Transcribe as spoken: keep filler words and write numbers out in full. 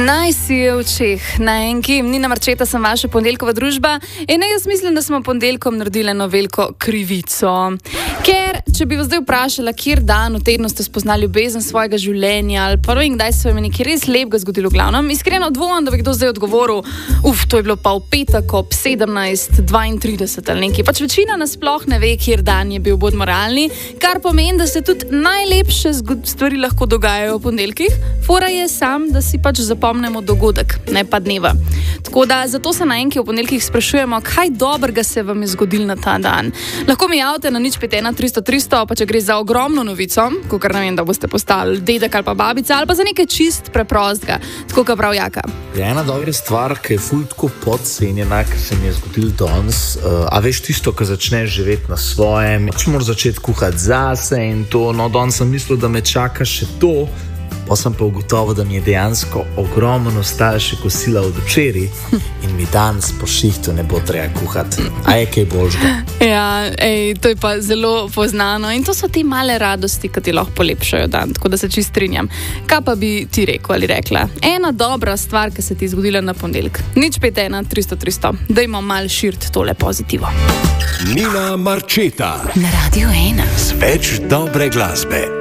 Naj si je v očeh, na enki, Nina Marčeta sem vaša ponedeljkova družba in jaz mislim, da smo ponedeljkom naredili eno veliko krivico. Ker, če bi vas zdaj vprašala, kjer dan v tednu ste spoznali ljubezen svojega življenja ali pa ne vem, kdaj se vam je nekaj res lepega zgodilo v glavnem, iskreno dvomim, da bi kdo zdaj odgovoril, uf, to je bilo pa v petek ob sedemnajst dvaintrideset ali nekaj. Pač večina nasploh ne ve, kjer dan je bil, bodimo realni, kar pomeni, da se tudi najlepše stvari lahko dogajajo v ponedeljkih. Fora je sam, da si pač zapomnimo dogodek, ne pa dneva. Tako da zato se na enki v ponedeljkih sprašujemo, kaj dobrega se vam je zgodilo na ta dan. Lahko mi javite na nič pet ena tristo tristo, pa če gre za ogromno novico, kakor ne vem, da boste postali dedek ali pa babica, ali pa za nekaj čist preprostega, tako kot prav Jaka. Je ena dobra stvar, ki je ful tako podcenjena, ker se mi je zgodil danes, uh, a veš tisto, ko začneš živeti na svojem, če moraš začeti kuhati zase in to, no danes sem mislil, da me čaka še to, pa sem pa ugotovil, da mi je dejansko ogromno ostalo še kosila od včeraj in mi danes po šihtu ne bo treba kuhati. A je kaj boljšega? Ja, ej, to je pa zelo poznano in to so te male radosti, ki ti lahko polepšajo dan, tako da se čist strinjam. Kaj pa bi ti rekel ali rekla? Ena dobra stvar, ki se ti je zgodila na ponedeljek. nič pet ena tristo tristo. Dajmo malo širiti tole pozitivo. Nina Marčeta na Radio ena. Z več dobre glasbe.